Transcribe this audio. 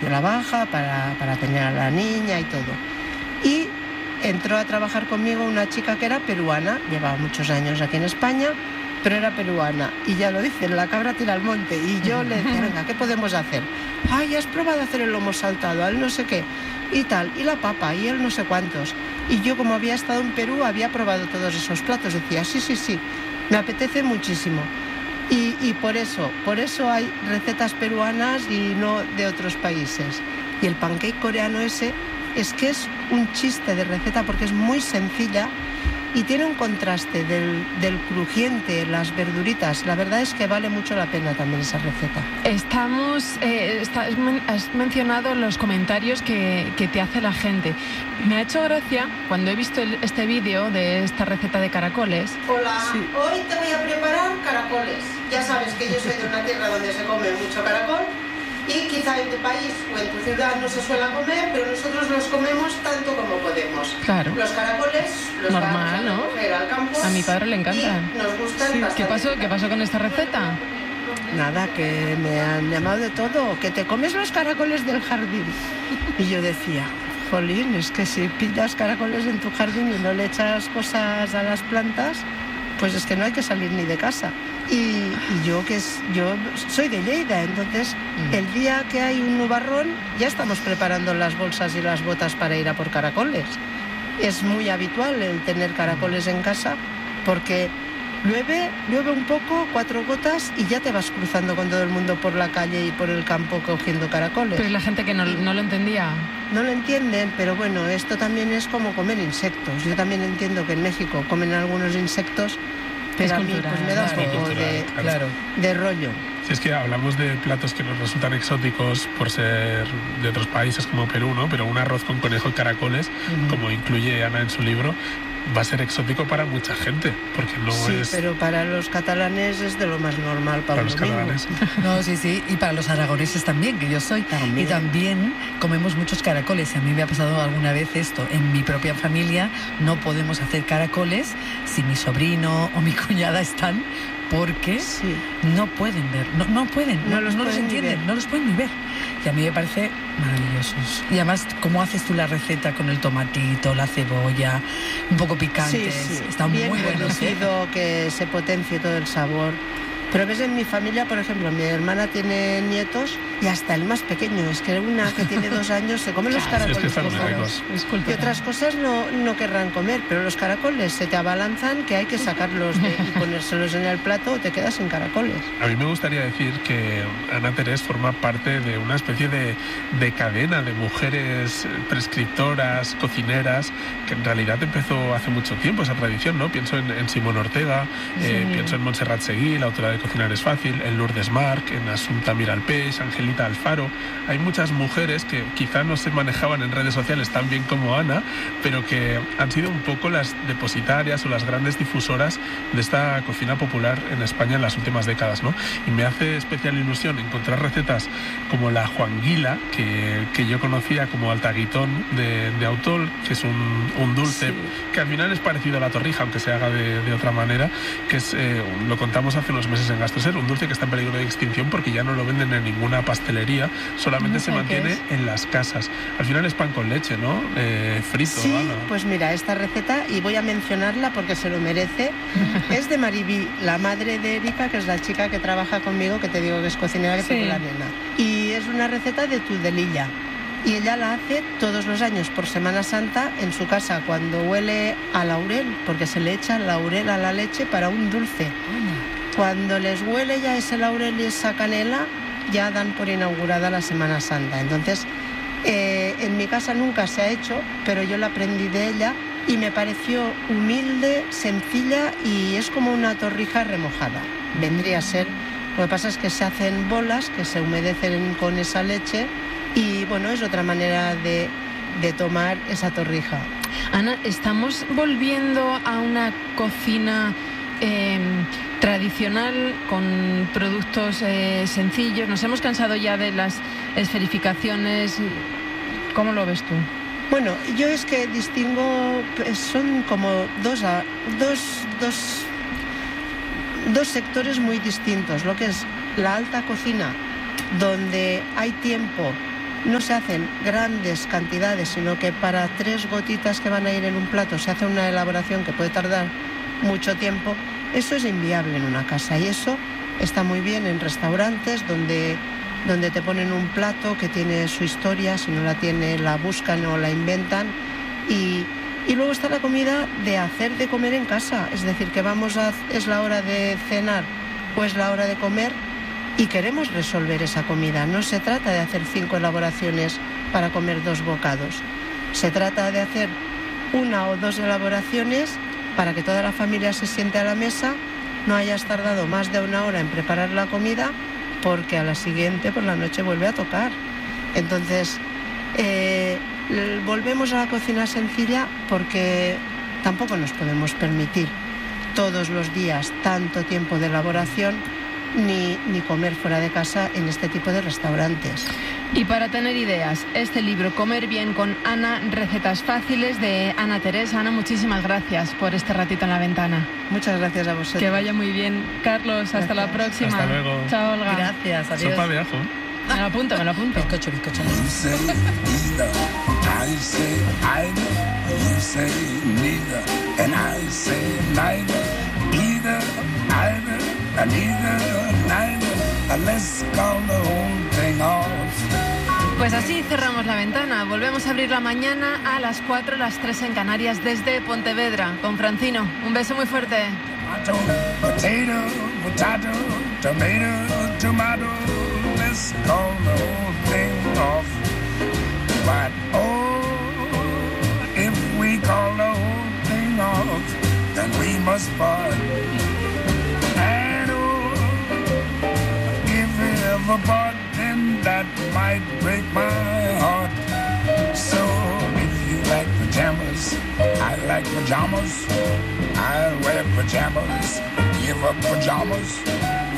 la baja para tener a la niña y todo. Y entró a trabajar conmigo una chica que era peruana, llevaba muchos años aquí en España, pero era peruana. Y ya lo dicen, la cabra tira al monte. Y yo le decía, venga, ¿qué podemos hacer? Ay, ¿has probado a hacer el lomo saltado? Al no sé qué. Y tal, y la papa, y el no sé cuántos. Y yo, como había estado en Perú, había probado todos esos platos. Decía, sí, me apetece muchísimo. Y por eso hay recetas peruanas y no de otros países. Y el pancake coreano ese es que es un chiste de receta porque es muy sencilla y tiene un contraste del crujiente, las verduritas. La verdad es que vale mucho la pena también esa receta. Has mencionado los comentarios que te hace la gente. Me ha hecho gracia cuando he visto este vídeo de esta receta de caracoles. Hola, sí. Hoy te voy a preparar caracoles. Ya sabes que yo soy de una tierra donde se come mucho caracol. Y quizá en tu país o en tu ciudad no se suele comer, pero nosotros los comemos tanto como podemos. Claro. Los caracoles los normal, vamos a coger al campo. A mi padre le encantan. Y nos gustan bastante. ¿Qué pasó con esta receta? Nada, que me han llamado de todo, que te comes los caracoles del jardín. Y yo decía, jolín, es que si pillas caracoles en tu jardín y no le echas cosas a las plantas, pues es que no hay que salir ni de casa. Y yo soy de Lleida, entonces el día que hay un nubarrón ya estamos preparando las bolsas y las botas para ir a por caracoles. Es muy habitual el tener caracoles en casa porque llueve un poco, 4 gotas y ya te vas cruzando con todo el mundo por la calle y por el campo cogiendo caracoles. Pero la gente que no lo entendía. No lo entienden, pero bueno, esto también es como comer insectos. Yo también entiendo que en México comen algunos insectos, pero a mí pues me da un poco de rollo. Si es que hablamos de platos que nos resultan exóticos por ser de otros países como Perú, ¿no? Pero un arroz con conejo y caracoles, como incluye Ana en su libro, va a ser exótico para mucha gente, porque no es... Sí, pero para los catalanes es de lo más normal para los catalanes. No, sí, y para los aragoneses también, que yo soy. Y también comemos muchos caracoles. A mí me ha pasado alguna vez esto. En mi propia familia no podemos hacer caracoles si mi sobrino o mi cuñada están, porque no pueden ver, no pueden, no los entienden, no los pueden ni ver. Y a mí me parece maravillosos. Y además, ¿cómo haces tú la receta con el tomatito, la cebolla, un poco picantes? Sí. Está bien muy bueno. reducido, que se potencie todo el sabor. Pero ves, en mi familia, por ejemplo, mi hermana tiene nietos y hasta el más pequeño, es que una que tiene 2 años se come los caracoles. Es que están muy ricos. Y otras cosas no querrán comer, pero los caracoles se te abalanzan que hay que sacarlos y ponérselos en el plato o te quedas sin caracoles. A mí me gustaría decir que Ana Terés forma parte de una especie de cadena de mujeres prescriptoras, cocineras, que en realidad empezó hace mucho tiempo esa tradición, ¿no? Pienso en Simón Ortega, pienso en Montserrat Seguí, la autora de Cocinar es Fácil, en Lourdes Marc, en Assumpta Miralpeix, Angelita Alfaro. Hay muchas mujeres que quizá no se manejaban en redes sociales tan bien como Ana, pero que han sido un poco las depositarias o las grandes difusoras de esta cocina popular en España en las últimas décadas, ¿no? Y me hace especial ilusión encontrar recetas como la juanguila, que yo conocía como altaguitón de Autol, que es un dulce que al final es parecido a la torrija, aunque se haga de otra manera, que es, lo contamos hace unos meses en Gastroser, un dulce que está en peligro de extinción porque ya no lo venden en ninguna pastelería, solamente se mantiene en las casas. Al final es pan con leche, ¿no? Frito. Sí, pues mira, esta receta, y voy a mencionarla porque se lo merece, es de Maribí, la madre de Erika, que es la chica que trabaja conmigo, que te digo que es cocinera, que tengo la nena. Y es una receta de Tudelilla. Y ella la hace todos los años por Semana Santa en su casa cuando huele a laurel, porque se le echa laurel a la leche para un dulce. Cuando les huele ya ese laurel y esa canela, ya dan por inaugurada la Semana Santa. Entonces, en mi casa nunca se ha hecho, pero yo la aprendí de ella y me pareció humilde, sencilla y es como una torrija remojada. Vendría a ser, lo que pasa es que se hacen bolas que se humedecen con esa leche y bueno, es otra manera de tomar esa torrija. Ana, ¿estamos volviendo a una cocina tradicional con productos sencillos? ¿Nos hemos cansado ya de las esferificaciones? ¿Cómo lo ves tú? Bueno, yo es que distingo, son como dos sectores muy distintos. Lo que es la alta cocina, donde hay tiempo no se hacen grandes cantidades, sino que para 3 gotitas que van a ir en un plato se hace una elaboración que puede tardar mucho tiempo. Eso es inviable en una casa y eso está muy bien en restaurantes donde te ponen un plato que tiene su historia, si no la tiene la buscan o la inventan. Y luego está la comida de hacer de comer en casa, es decir, que es la hora de cenar o es la hora de comer y queremos resolver esa comida. No se trata de hacer 5 elaboraciones para comer 2 bocados. Se trata de hacer 1 o 2 elaboraciones para que toda la familia se siente a la mesa, no hayas tardado más de 1 hora en preparar la comida, porque a la siguiente por la noche vuelve a tocar. Entonces, volvemos a la cocina sencilla porque tampoco nos podemos permitir todos los días tanto tiempo de elaboración ni comer fuera de casa en este tipo de restaurantes. Y para tener ideas, este libro, Comer bien con Ana, recetas fáciles, de Ana Teresa. Ana, muchísimas gracias por este ratito en la ventana. Muchas gracias a vosotros. Que vaya muy bien. Carlos, hasta la próxima. Hasta luego. Chao, Olga. Gracias, adiós. Sopa de ajo. Me lo apunto. Bizcocho. You say either, I say either, you say neither, and I say neither, either, and either, neither, let's call the whole thing off. Pues así cerramos la ventana. Volvemos a abrirla mañana a las 4, las 3 en Canarias, desde Pontevedra, con Francino. Un beso muy fuerte. Potato, potato, tomato, tomato, let's call the whole thing off. But oh, if we call the whole thing off, then we must part. And oh, if we ever part, then that might break my heart. So if you like pajamas, I like pajamas. I wear pajamas, give up pajamas.